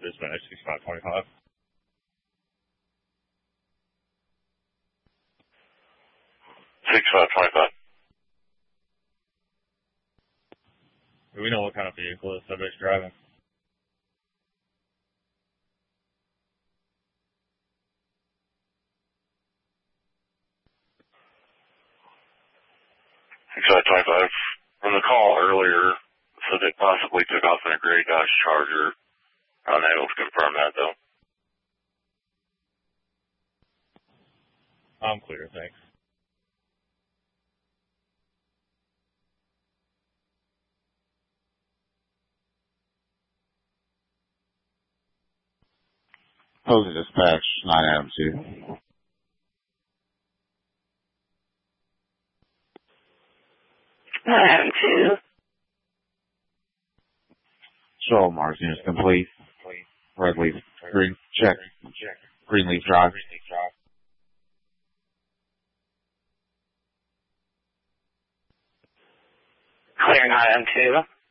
dispatch 6525. Do we know what kind of vehicle the subject's driving? From the call earlier, so they possibly took off in a gray Dodge Charger. I'm unable to confirm that, though. I'm clear, thanks. Posey Dispatch, 9 Adam 2. Adam 2. Show marking is complete. Red leaf, green, check. Green leaf drive. Clear 9 Adam 2.